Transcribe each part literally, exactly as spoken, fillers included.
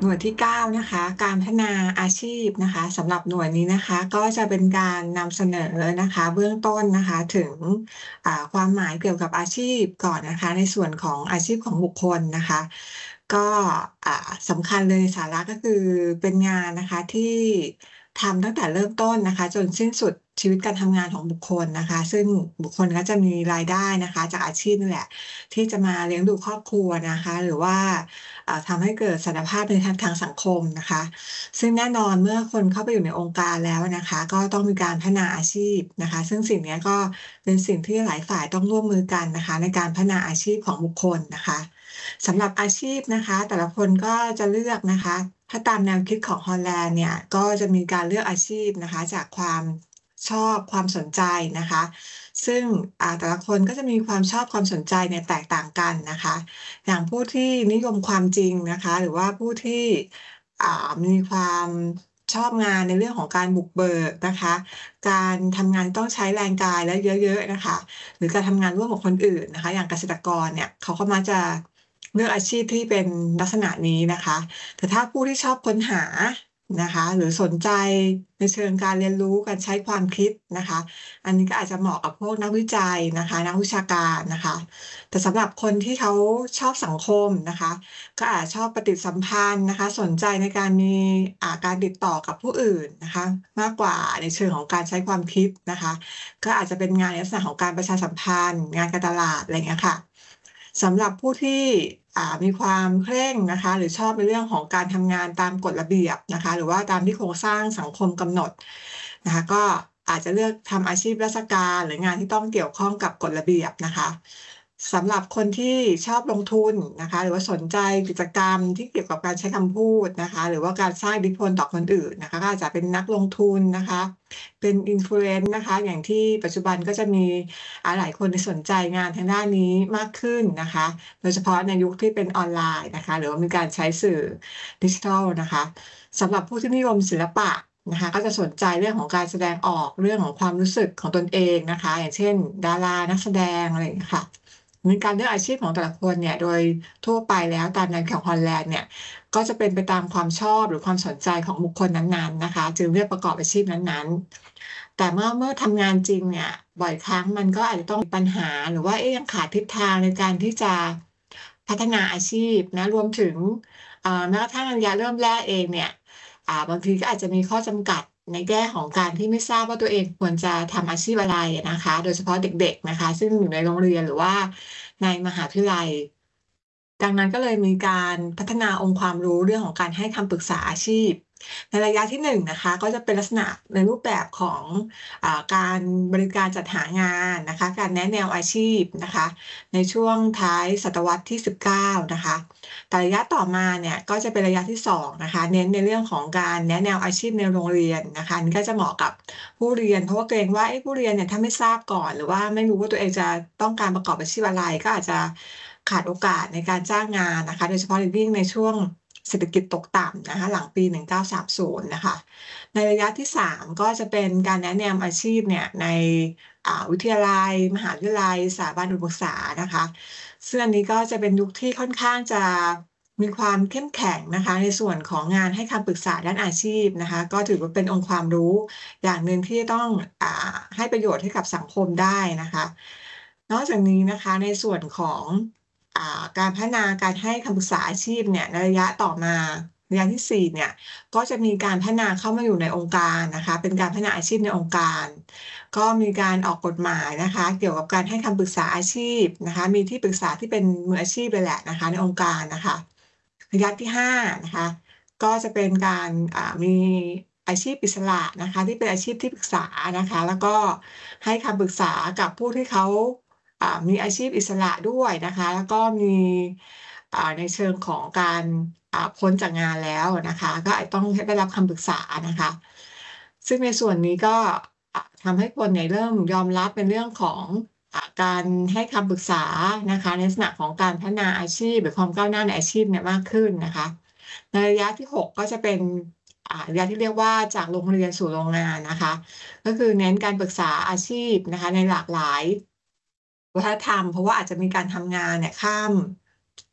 หน่วยที่เก้านะคะการพัฒนาอาชีพนะคะสำหรับหน่วยนี้นะคะก็จะเป็นการนำเสนอนะคะเบื้องต้นนะคะถึงอ่าความหมายเกี่ยวกับอาชีพก่อนนะคะในส่วนของอาชีพของบุคคลนะคะก็อ่าสำคัญเลยสาระก็คือเป็นงานนะคะที่ทำตั้งแต่เริ่มต้นนะคะจนสิ้นสุดชีวิตการทำงานของบุคคลนะคะซึ่งบุคคลก็จะมีรายได้นะคะจากอาชีพนี่แหละที่จะมาเลี้ยงดูครอบครัวนะคะหรือว่า อ่าทำให้เกิดสันติภาพในทางทางสังคมนะคะซึ่งแน่นอนเมื่อคนเข้าไปอยู่ในองค์การแล้วนะคะก็ต้องมีการพัฒนาอาชีพนะคะซึ่งสิ่งเนี้ยก็เป็นสิ่งที่หลายฝ่ายต้องร่วมมือกันนะคะในการพัฒนาอาชีพของบุคคลนะคะสำหรับอาชีพนะคะแต่ละคนก็จะเลือกนะคะถ้าตามแนวคิดของฮอลแลนด์เนี่ยก็จะมีการเลือกอาชีพนะคะจากความชอบความสนใจนะคะซึ่งอ่าแต่ละคนก็จะมีความชอบความสนใจเนี่ยแตกต่างกันนะคะ อย่างผู้ที่นิยมความจริงนะคะหรือว่าผู้ที่อ่ามีความชอบงานในเรื่องของการบุกเบิกนะคะการทำงานต้องใช้แรงกายและเยอะๆนะคะหรือการทำงานร่วมกับคนอื่นนะคะอย่างเกษตรกรเนี่ยเขาก็มักจะเลือกอาชีพที่เป็นลักษณะนี้นะคะแต่ถ้าผู้ที่ชอบค้นหานะคะหรือสนใจในเชิงการเรียนรู้การใช้ความคิดนะคะอันนี้ก็อาจจะเหมาะกับพวกนักวิจัยนะคะนักวิชาการนะคะ แต่สำหรับคนที่เขาชอบสังคมนะคะก็อาจชอบปฏิสัมพันธ์นะคะสนใจในการมีอ่าการติดต่อกับผู้อื่นนะคะมากกว่าในเชิงของการใช้ความคิดนะคะก็อาจจะเป็นงานในลักษณะของการประชาสัมพันธ์งานการตลาดอะไรอย่างเงี้ยค่ะสำหรับผู้ที่อ่ามีความเคร่งนะคะหรือชอบในเรื่องของการทำงานตามกฎระเบียบนะคะหรือว่าตามที่โครงสร้างสังคมกำหนดนะคะก็อาจจะเลือกทำอาชีพราชการหรืองานที่ต้องเกี่ยวข้องกับกฎระเบียบนะคะ สำหรับคนที่ชอบลงทุนนะคะหรือว่าสนใจกิจกรรมที่เกี่ยวกับการใช้คำพูดนะคะหรือว่าการสร้างอิทธิพลต่อคนอื่นนะคะก็อาจจะเป็นนักลงทุนนะคะเป็น Influence นะคะอย่างที่ปัจจุบันก็จะมีอ่าหลายคนที่สนใจงานทางด้านนี้มากขึ้นนะคะโดยเฉพาะในยุคที่เป็นออนไลน์นะคะหรือว่ามีการใช้สื่อดิจิทัลนะคะสำหรับผู้ที่นิยมศิลปะนะคะก็จะสนใจเรื่องของการแสดงออกเรื่องของความรู้สึกของตนเองนะคะอย่างเช่นดารานักแสดงอะไรอย่างเงี้ยค่ะ ในการเลือกอาชีพของแต่ละคนเนี่ยโดยทั่วไปแล้วตามแนวของฮอลแลนด์เนี่ยก็จะเป็นไปตามความชอบหรือความสนใจของบุคคลนั้นๆนะคะจึงเลือกประกอบอาชีพนั้นๆแต่เมื่อเมื่อทำงานจริงเนี่ยบ่อยครั้งมันก็อาจจะต้องมีปัญหาหรือว่าเอ๊ะยังขาดทิศทางในการที่จะพัฒนาอาชีพนะรวมถึงเอ่อแม้กระทั่งระยะเริ่มแรกเองเนี่ยอ่าบางทีก็อาจจะมีข้อจำกัดในแง่ของการที่ไม่ทราบว่าตัวเองควรจะทำอาชีพอะไรอะนะคะโดยเฉพาะเด็กๆนะคะซึ่งอยู่ในโรงเรียนหรือว่า ในมหาวิทยาลัยดังนั้นก็เลยมีการพัฒนาองค์ความรู้เรื่องของการให้คำปรึกษาอาชีพในระยะที่หนึ่งนะคะก็จะเป็นลักษณะในรูปแบบของอาการบริการจัดหางานนะคะการแนะแนวอาชีพนะคะในช่วงท้ายศตวรรษที่สิบเก้านะคะแต่ระยะต่อมาเนี่ยก็จะเป็นระยะที่สองนะคะเน้นในเรื่องของการแนะแนวอาชีพในโรงเรียนนะคะอันนี้ก็จะเหมาะกับผู้เรียนเพราะว่าเกรงว่าเอ๊ะผู้เรียนเนี่ยถ้าไม่ทราบก่อนหรือว่าไม่รู้ว่าตัวเองจะต้องการประกอบอาชีพอะไรก็อาจจะขาดโอกาสในการจ้างงานนะคะโดยเฉพาะอย่างยิ่งในช่วงเศรษฐกิจตกต่ำนะคะหลังปีหนึ่งเก้าสามศูนย์นะคะในระยะที่สามก็จะเป็นการแนะแนวอาชีพเนี่ยในอ่าวิทยาลัยมหาวิทยาลัยสถาบันอุดมศึกษานะคะซึ่งอันนี้ก็จะเป็นยุคที่ค่อนข้างจะมีความเข้มแข็งนะคะในส่วนของงานให้คำปรึกษาด้านอาชีพนะคะก็ถือว่าเป็นองค์ความรู้อย่างหนึ่งที่ต้องอ่าให้ประโยชน์ให้กับสังคมได้นะคะนอกจากนี้นะคะในส่วนของอ่าการพัฒนาการให้คำปรึกษาอาชีพเนี่ยในระยะต่อมาระยะที่สี่เนี่ยก็จะมีการพัฒนาเข้ามาอยู่ในองค์การนะคะเป็นการพัฒนาอาชีพในองค์การ ก็มีการออกกฎหมายนะคะเกี่ยวกับการให้คำปรึกษาอาชีพนะคะมีที่ปรึกษาที่เป็นมืออาชีพเลยแหละนะคะในองค์การนะคะระยะที่ห้านะคะก็จะเป็นการอ่ามีอาชีพอิสระนะคะที่เป็นอาชีพที่ปรึกษานะคะแล้วก็ให้คำปรึกษากับผู้ที่เขาอ่ามีอาชีพอิสระด้วยนะคะแล้วก็มีอ่าในเชิงของการอ่าพ้นจากงานแล้วนะคะก็อาจต้องได้รับคำปรึกษานะคะซึ่งในส่วนนี้ก็ อ่ะทำให้คนเนี่ยเริ่มยอมรับในเรื่องของอ่ะการให้คำปรึกษานะคะในลักษณะของการพัฒนาอาชีพหรือความก้าวหน้าในอาชีพเนี่ยมากขึ้นนะคะในระยะที่หกก็จะเป็นอ่าระยะที่เรียกว่าจากโรงเรียนสู่โรงงานนะคะก็คือเน้นการปรึกษาอาชีพนะคะในหลากหลายวัฒนธรรมเพราะว่าอาจจะมีการทำงานเนี่ยข้าม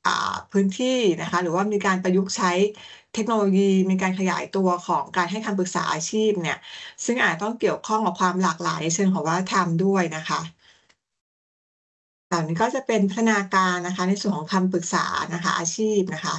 อ่าพื้นที่นะคะหรือว่ามีการประยุกต์ใช้เทคโนโลยีมีการขยายตัวของการให้คำปรึกษาอาชีพเนี่ยซึ่งอาจต้องเกี่ยวข้องกับความหลากหลายในเชิงของวัฒนธรรมด้วยนะคะเหล่านี้ก็จะเป็นพัฒนาการนะคะในส่วนของคำปรึกษานะคะอาชีพนะคะ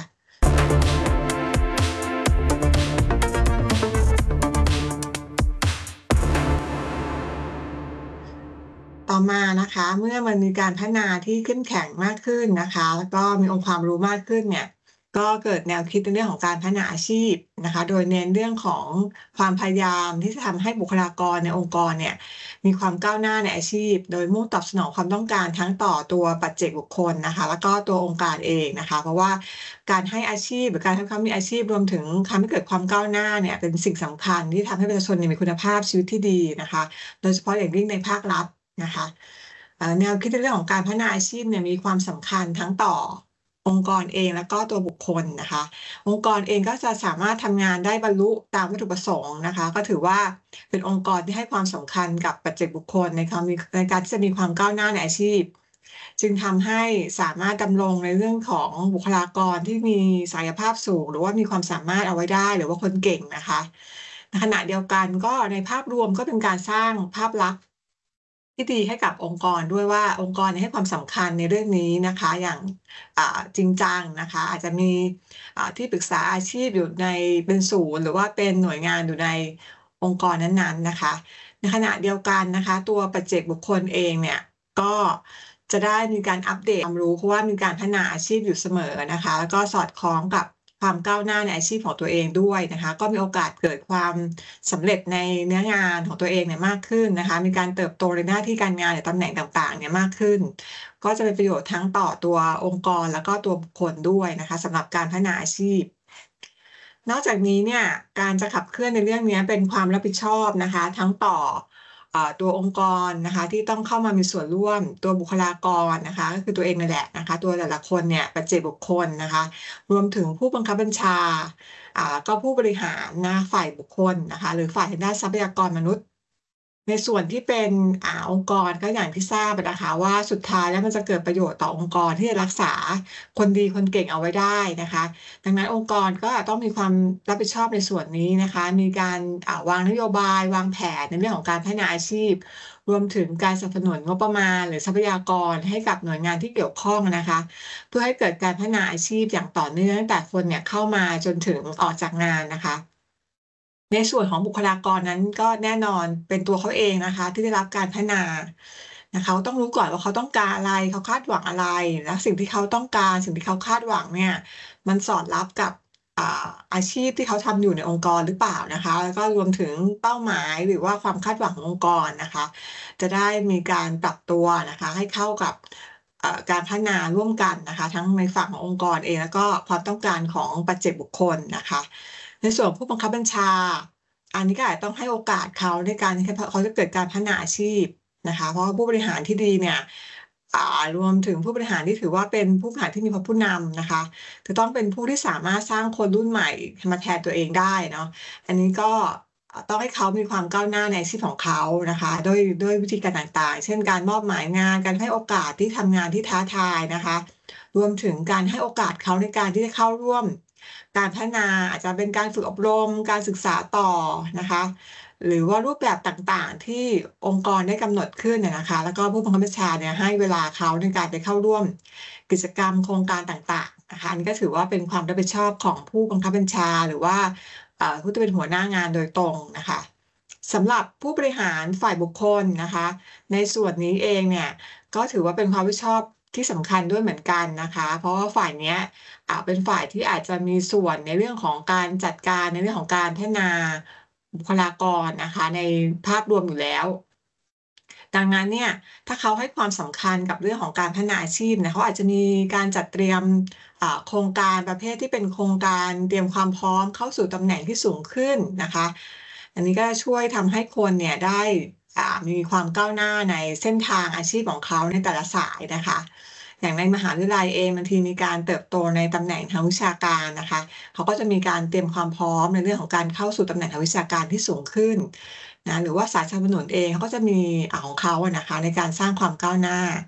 ต่อมานะคะเมื่อมันมีการพัฒนาที่เข้มแข็งมากขึ้นนะคะแล้วก็มีองค์ความรู้มากขึ้นเนี่ยก็เกิดแนวคิดในเรื่องของการพัฒนาอาชีพนะคะโดยเน้นเรื่องของความพยายามที่จะทำให้บุคลากรในองค์กรเนี่ยมีความก้าวหน้าในอาชีพโดยมุ่งตอบสนองความต้องการทั้งต่อตัวปัจเจกบุคคลนะคะแล้วก็ตัวองค์การเองนะคะเพราะว่าการให้อาชีพหรือการทำให้เขามีอาชีพรวมถึงทำให้เกิดความก้าวหน้าเนี่ยเป็นสิ่งสำคัญที่ทำให้ประชาชนเนี่ยมีคุณภาพชีวิตที่ดีนะคะโดยเฉพาะอย่างยิ่งในภาครัฐ นะคะเอ่อแนวคิดในเรื่องของการพัฒนาอาชีพเนี่ยมีความสำคัญทั้งต่อองค์กรเองแล้วก็ตัวบุคคลนะคะองค์กรเองก็จะสามารถทำงานได้บรรลุตามวัตถุประสงค์นะคะก็ถือว่าเป็นองค์กรที่ให้ความสำคัญกับปัจเจกบุคคลในความมีในการที่จะมีความก้าวหน้าในอาชีพจึงทำให้สามารถดำรงในเรื่องของบุคลากรที่มีศักยภาพสูงหรือว่ามีความสามารถเอาไว้ได้หรือว่าคนเก่งนะคะในขณะเดียวกันก็ในภาพรวมก็เป็นการสร้างภาพลักษณ์ ที่ดีให้กับองค์กรด้วยว่าองค์กรเนี่ยให้ความสำคัญในเรื่องนี้นะคะอย่างอ่าจริงจังนะคะอาจจะมีอ่าที่ปรึกษาอาชีพอยู่ในเป็นศูนย์หรือว่าเป็นหน่วยงานอยู่ในองค์กรนั้นๆนะคะในขณะเดียวกันนะคะตัวปัจเจกบุคคลเองเนี่ยก็จะได้มีการอัปเดตความรู้เพราะว่ามีการพัฒนาอาชีพอยู่เสมอนะคะแล้วก็สอดคล้องกับความก้าวหน้าในอาชีพของตัวเองด้วยนะคะก็มีโอกาสเกิดความสำเร็จในเนื้องานของตัวเองเนี่ยมากขึ้นนะคะมีการเติบโตในหน้าที่การงานหรือตำแหน่งต่างๆเนี่ยมากขึ้นก็จะเป็นประโยชน์ทั้งต่อตัวองค์กรแล้วก็ตัวบุคคลด้วยนะคะสำหรับการพัฒนาอาชีพ นอกจากนี้เนี่ยการจะขับเคลื่อนในเรื่องเนี้ยเป็นความรับผิดชอบนะคะทั้งต่อเอ่อตัวองค์กรนะคะที่ต้องเข้ามามีส่วนร่วมตัวบุคลากรนะคะก็คือตัวเองนั่นแหละนะคะตัวแต่ละคนเนี่ยปัจเจกบุคคลนะคะรวมถึงผู้บังคับบัญชาอ่าก็ผู้บริหารนะฝ่ายบุคคลนะคะหรือฝ่ายทางด้านทรัพยากรมนุษย์ ในส่วนที่เป็นอ่าองค์กรก็อย่างที่ทราบอะนะคะว่าสุดท้ายแล้วมันจะเกิดประโยชน์ต่อองค์กรที่จะรักษาคนดีคนเก่งเอาไว้ได้นะคะดังนั้นองค์กรก็ต้องมีความรับผิดชอบในส่วนนี้นะคะมีการอ่าวางนโยบายวางแผนในเรื่องของการพัฒนาอาชีพรวมถึงการสนับสนุนงบประมาณหรือทรัพยากรให้กับหน่วยงานที่เกี่ยวข้องนะคะเพื่อให้เกิดการพัฒนาอาชีพอย่างต่อเนื่องตั้งแต่คนเนี่ยเข้ามาจนถึงออกจากงานนะคะ ในส่วนของบุคลากรนั้นก็แน่นอนเป็นตัวเขาเองนะคะที่ได้รับการพัฒนานะคะเขาต้องรู้ก่อนว่าเขาต้องการอะไรเขาคาดหวังอะไรและสิ่งที่เขาต้องการสิ่งที่เขาคาดหวังเนี่ยมันสอดรับกับอ่าอาชีพที่เขาทำอยู่ในองค์กรหรือเปล่านะคะแล้วก็รวมถึงเป้าหมายหรือว่าความคาดหวังขององค์กรนะคะจะได้มีการปรับตัวนะคะให้เข้ากับเอ่อการพัฒนาร่วมกันนะคะทั้งในฝั่งขององค์กรเองแล้วก็ความต้องการของปัจเจกบุคคลนะคะ ในส่วนของผู้บังคับบัญชา อันนี้ก็อาจจะต้องให้โอกาสเขาในการที่เขาจะเกิดการพัฒนาอาชีพนะคะเพราะว่าผู้บริหารที่ดีเนี่ยอ่ารวมถึงผู้บริหารที่ถือว่าเป็นผู้บริหารที่มีพระผู้นำนะคะจะต้องเป็นผู้ที่สามารถสร้างคนรุ่นใหม่มาแทนตัวเองได้เนาะอันนี้ก็อ่าต้องให้เขามีความก้าวหน้าในอาชีพของเขานะคะด้วยด้วยวิธีการต่างๆเช่นการมอบหมายงานการให้โอกาสที่ทำงานที่ท้าทายนะคะรวมถึงการให้โอกาสเขาในการที่จะเข้าร่วม การพัฒนาอาจจะเป็นการฝึกอบรมการศึกษาต่อนะคะหรือว่ารูปแบบต่างๆที่องค์กรได้กำหนดขึ้นน่ะนะคะแล้วก็ผู้บังคับบัญชาเนี่ยให้เวลาเขาในการไปเข้าร่วมกิจกรรมโครงการต่างๆนะคะอันนี้ก็ถือว่าเป็นความรับผิดชอบของผู้บังคับบัญชาหรือว่าเอ่อผู้ที่เป็นหัวหน้างานโดยตรงนะคะสำหรับผู้บริหารฝ่ายบุคคลนะคะในส่วนนี้เองเนี่ยก็ถือว่าเป็นความรับผิดชอบที่สำคัญด้วยเหมือนกันนะคะเพราะว่าฝ่ายเนี้ย อ่าเป็นฝ่ายที่อาจจะมีส่วนในเรื่องของการจัดการในเรื่องของการพัฒนาบุคลากรนะคะในภาพรวมอยู่แล้วดังนั้นเนี่ยถ้าเขาให้ความสำคัญกับเรื่องของการพัฒนาอาชีพเนี่ยเขาอาจจะมีการจัดเตรียมอ่าโครงการประเภทที่เป็นโครงการเตรียมความพร้อมเข้าสู่ตำแหน่งที่สูงขึ้นนะคะอันนี้ก็ช่วยทำให้คนเนี่ยได้อ่ามีความก้าวหน้าในเส้นทางอาชีพของเขาในแต่ละสายนะคะ อย่างในมหาวิทยาลัยเองบางทีมีการเติบโตในตำแหน่งทางวิชาการนะคะเขาก็จะมีการเตรียมความพร้อมในเรื่องของการเข้าสู่ตำแหน่งทางวิชาการที่สูงขึ้นนะหรือว่าสายสนับสนุนเองเขาก็จะมีอ่าของเขาอะนะคะในการสร้างความก้าวหน้า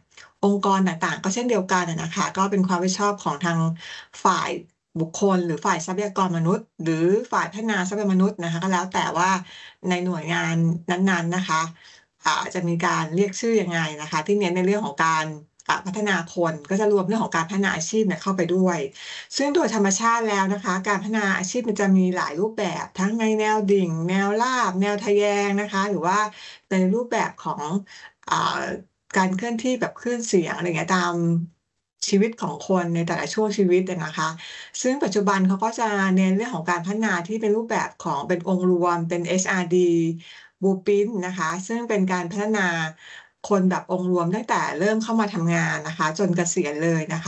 องค์กรต่างๆก็เช่นเดียวกันอะนะคะก็เป็นความรับผิดชอบของทางฝ่ายบุคคลหรือฝ่ายทรัพยากรมนุษย์หรือฝ่ายพัฒนาทรัพยากรมนุษย์นะคะก็แล้วแต่ว่าในหน่วยงานนั้นๆนะคะอ่าจะมีการเรียกชื่อยังไงนะคะที่เน้นในเรื่องของการอ่าพัฒนาคนก็จะรวมเรื่องของการพัฒนาอาชีพเนี่ยเข้าไปด้วย ซึ่งโดยธรรมชาติแล้วนะคะการพัฒนาอาชีพมันจะมีหลายรูปแบบทั้งในแนวดิ่งแนวราบแนวทะแยงนะคะหรือว่าในรูปแบบของอ่าการเคลื่อนที่แบบคลื่นเสียงอะไรอย่างเงี้ยตามชีวิตของคนในแต่ละช่วงชีวิตอะนะคะซึ่งปัจจุบันเขาก็จะเน้นเรื่องของการพัฒนาที่เป็นรูปแบบของเป็นองค์รวมเป็น เอช อาร์ ดี Blueprint นะคะซึ่งเป็นการพัฒนาคนแบบองค์รวมตั้งแต่เริ่มเข้ามาทำงานนะคะจนเกษียณเลยนะคะ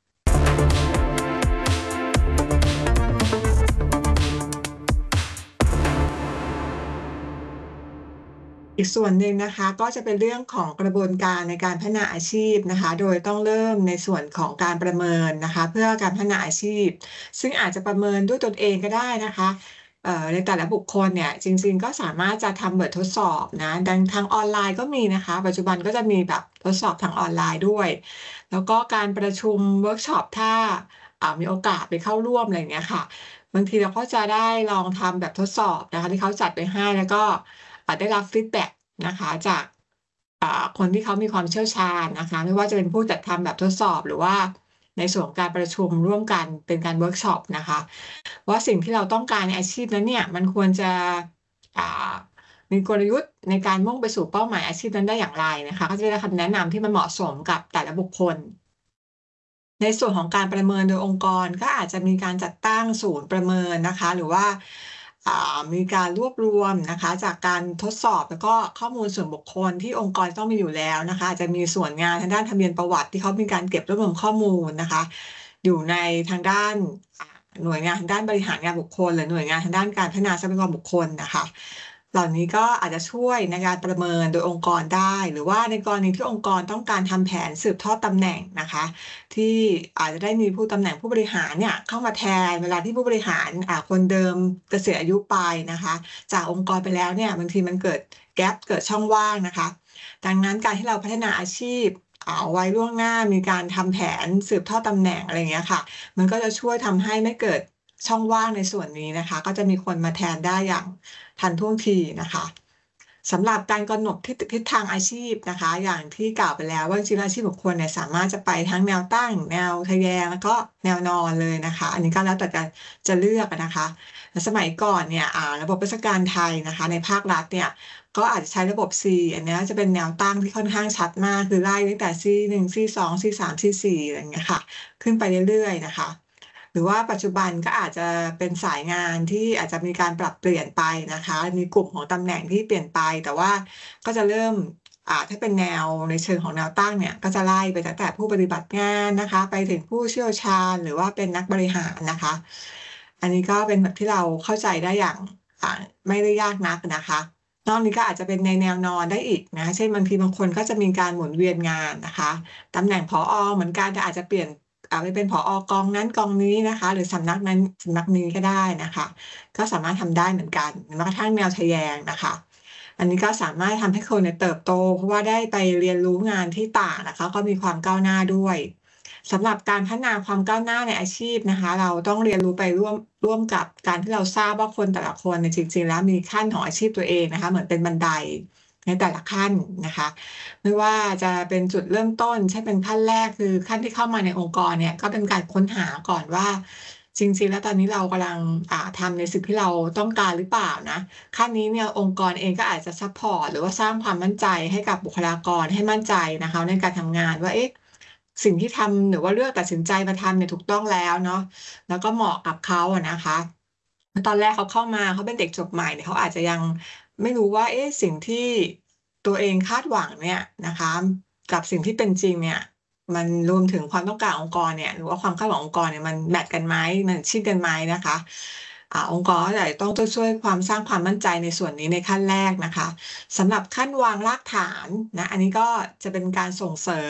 อีกส่วนหนึ่งนะคะก็จะเป็นเรื่องของกระบวนการในการพัฒนาอาชีพนะคะโดยต้องเริ่มในส่วนของการประเมินนะคะเพื่อการพัฒนาอาชีพซึ่งอาจจะประเมินด้วยตนเองก็ได้นะคะเอ่อในแต่ละบุคคลเนี่ยจริงๆก็สามารถจะทำบททดสอบนะดังทางออนไลน์ก็มีนะคะปัจจุบันก็จะมีแบบทดสอบทางออนไลน์ด้วยแล้วก็การประชุมเวิร์กช็อปถ้าอ่ามีโอกาสไปเข้าร่วมอะไรอย่างเงี้ยค่ะบางทีเราก็จะได้ลองทำแบบทดสอบนะคะที่เขาจัดไว้ให้แล้วก็อ่าได้รับฟีดแบ็ก นะคะจากอ่าคนที่เขามีความเชี่ยวชาญนะคะไม่ว่าจะเป็นผู้จัดทำแบบทดสอบหรือว่าในส่วนของการประชุมร่วมกันเป็นการเวิร์กช็อปนะคะว่าสิ่งที่เราต้องการในอาชีพนั้นเนี่ยมันควรจะอ่ามีกลยุทธ์ในการมุ่งไปสู่เป้าหมายอาชีพนั้นได้อย่างไรนะคะก็จะได้คำแนะนำที่มันเหมาะสมกับแต่ละบุคคล ในส่วนของการประเมินโดยองค์กรก็อาจจะมีการจัดตั้งศูนย์ประเมินนะคะหรือว่าอ่ามีการรวบรวมนะคะจากการทดสอบแล้วก็ข้อมูลส่วนบุคคลที่องค์กรต้องมีอยู่แล้วนะคะอาจจะมีส่วนงานทางด้านทะเบียนประวัติที่เขามีการเก็บรวบรวมข้อมูลนะคะอยู่ในทางด้านอ่าหน่วยงานทางด้านบริหารงานบุคคลหรือหน่วยงานทางด้านการพัฒนาทรัพยากรบุคคลนะคะเหล่านี้ก็อาจจะช่วยในการประเมินโดยองค์กรได้หรือว่าในกรณีที่องค์กรต้องการทำแผนสืบทอดตำแหน่งนะคะ ที่อาจจะได้มีผู้ตำแหน่งผู้บริหารเนี่ยเข้ามาแทนเวลาที่ผู้บริหารอ่าคนเดิมเกษียณอายุไปนะคะจากองค์กรไปแล้วเนี่ยบางทีมันเกิดแก p เกิดช่องว่างนะคะดังนั้นการที่เราพัฒนาอาชีพอ่าเอาไว้ล่วงหน้ามีการทำแผนสืบทอดตำแหน่งอะไรอย่างเงี้ยค่ะมันก็จะช่วยทำให้ไม่เกิดช่องว่างในส่วนนี้นะคะก็จะมีคนมาแทนได้อย่างทันท่วงทีนะคะ สำหรับการกำหนดทิศทิศทางอาชีพนะคะอย่างที่กล่าวไปแล้วว่าจริงๆแล้วอาชีพบุคคลเนี่ยสามารถจะไปทั้งแนวตั้งแนวทะแยงแล้วก็แนวนอนเลยนะคะอันนี้ก็แล้วแต่จะจะเลือกนะคะแต่สมัยก่อนเนี่ยอ่าระบบราชการไทยนะคะในภาครัฐเนี่ยก็อาจจะใช้ระบบ C อันนี้จะเป็นแนวตั้งที่ค่อนข้างชัดมากคือไล่ตั้งแต่ ซี หนึ่ง ซี สอง ซี สาม ซี สี่อะไรอย่างเงี้ยค่ะขึ้นไปเรื่อยๆนะคะ หรือว่าปัจจุบันก็อาจจะเป็นสายงานที่อาจจะมีการปรับเปลี่ยนไปนะคะมีกลุ่มของตำแหน่งที่เปลี่ยนไปแต่ว่าก็จะเริ่มอ่าถ้าเป็นแนวในเชิงของแนวตั้งเนี่ยก็จะไล่ไปตั้งแต่ผู้ปฏิบัติงานนะคะไปถึงผู้เชี่ยวชาญหรือว่าเป็นนักบริหารนะคะอันนี้ก็เป็นแบบที่เราเข้าใจได้อย่างอ่าไม่ได้ยากนักนะคะนอกนี้ก็อาจจะเป็นในแนวนอนได้อีกนะเช่นบางทีบางคนก็จะมีการหมุนเวียนงานนะคะตำแหน่งผอเหมือนกันแต่อาจจะเปลี่ยน อ่าไปเป็นผอกองนั้นกองนี้นะคะหรือสำนักนั้นสำนักนี้ก็ได้นะคะก็สามารถทำได้เหมือนกันแม้กระทั่งแนวทะแยงนะคะอันนี้ก็สามารถทำให้คนเนี่ยเติบโตเพราะว่าได้ไปเรียนรู้งานที่ต่างนะคะก็มีความก้าวหน้าด้วยสำหรับการพัฒนาความก้าวหน้าในอาชีพนะคะเราต้องเรียนรู้ไปร่วมร่วมกับการที่เราทราบว่าคนแต่ละคนเนี่ยจริงๆแล้วมีขั้นของอาชีพตัวเองนะคะเหมือนเป็นบันไดในแต่ละขั้นนะคะ ไม่ว่าจะเป็นจุดเริ่มต้นใช่เป็นขั้นแรกคือขั้นที่เข้ามาในองค์กรเนี่ยก็เป็นการค้นหาก่อนว่าจริงๆแล้วตอนนี้เรากำลังอ่าทำในสิ่งที่เราต้องการหรือเปล่านะขั้นนี้เนี่ยองค์กรเองก็อาจจะซัปพอร์ตหรือว่าสร้างความมั่นใจให้กับบุคลากรให้มั่นใจนะคะในการทำงานว่าเอ๊ะสิ่งที่ทำหรือว่าเลือกตัดสินใจมาทำเนี่ยถูกต้องแล้วเนาะแล้วก็เหมาะกับเขาอะนะคะตอนแรกเขาเข้ามาเขาเป็นเด็กจบใหม่เนี่ยเขาอาจจะยังไม่รู้ว่าเอ๊ะสิ่งที่ ตัวเองคาดหวังเนี่ยนะคะกับสิ่งที่เป็นจริงเนี่ยมันรวมถึงความต้องการองค์กรเนี่ยหรือว่าความคาดหวังองค์กรเนี่ยมันแมทช์กันไหมมันชิดกันไหมนะคะอ่าองค์กรก็จะต้องต้องช่วยความสร้างความมั่นใจในส่วนนี้ในขั้นแรกนะคะสำหรับขั้นวางรากฐานนะอันนี้ก็จะเป็นการส่งเสริม